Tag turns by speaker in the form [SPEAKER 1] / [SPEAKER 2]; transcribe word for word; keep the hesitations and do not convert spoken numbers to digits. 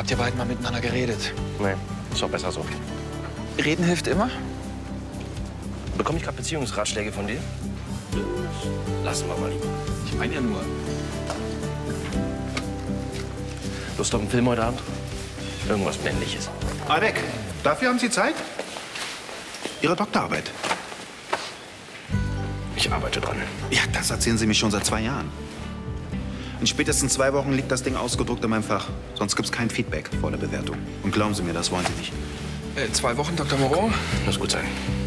[SPEAKER 1] Habt ihr beiden mal miteinander geredet?
[SPEAKER 2] Nee, ist auch besser so.
[SPEAKER 1] Reden hilft immer?
[SPEAKER 2] Bekomme ich gerade Beziehungsratschläge von dir? Lassen wir mal lieber.
[SPEAKER 1] Ich meine ja nur.
[SPEAKER 2] Lust auf einen Film heute Abend? Irgendwas Männliches.
[SPEAKER 3] Albeck, dafür haben Sie Zeit? Ihre Doktorarbeit.
[SPEAKER 2] Ich arbeite dran.
[SPEAKER 3] Ja, das erzählen Sie mir schon seit zwei Jahren. In spätestens zwei Wochen liegt das Ding ausgedruckt in meinem Fach. Sonst gibt's kein Feedback vor der Bewertung. Und glauben Sie mir, das wollen Sie nicht.
[SPEAKER 1] Äh, zwei Wochen, Doktor Moreau?
[SPEAKER 2] Muss gut sein.